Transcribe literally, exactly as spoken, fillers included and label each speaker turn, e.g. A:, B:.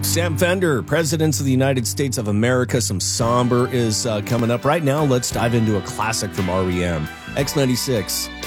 A: Sam Fender, Presidents of the United States of America. Some somber is uh, coming up. Right now, let's dive into a classic from R E M, X ninety-six.